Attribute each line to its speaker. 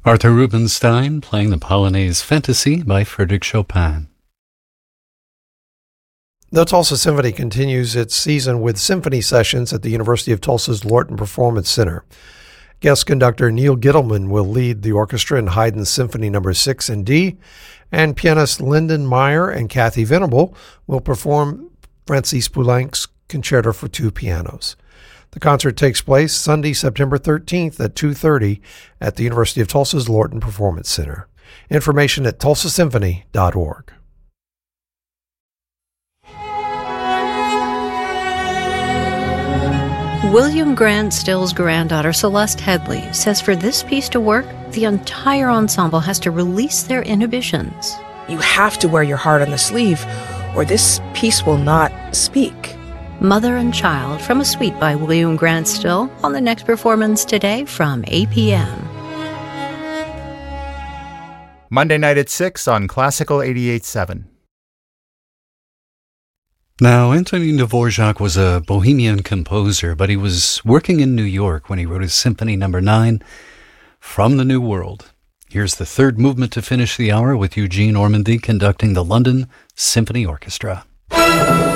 Speaker 1: Arthur Rubinstein playing the Polonaise Fantasy by Frédéric Chopin.
Speaker 2: The Tulsa Symphony continues its season with symphony sessions at the University of Tulsa's Lorton Performance Center. Guest conductor Neil Gittleman will lead the orchestra in Haydn's Symphony No. 6 in D, and pianist Lyndon Meyer and Kathy Venable will perform Francis Poulenc's Concerto for Two Pianos. The concert takes place Sunday, September 13th at 2:30 at the University of Tulsa's Lorton Performance Center. Information at tulsasymphony.org.
Speaker 3: William Grant Still's granddaughter, Celeste Headley, says for this piece to work, the entire ensemble has to release their inhibitions.
Speaker 4: You have to wear your heart on the sleeve, or this piece will not speak.
Speaker 3: Mother and Child from a suite by William Grant Still on the next performance today from 8 p.m.
Speaker 5: Monday night at 6 on Classical 88.7.
Speaker 1: Now, Antonin Dvorak was a Bohemian composer, but he was working in New York when he wrote his Symphony No. 9, From the New World. Here's the third movement to finish the hour with Eugene Ormandy conducting the London Symphony Orchestra.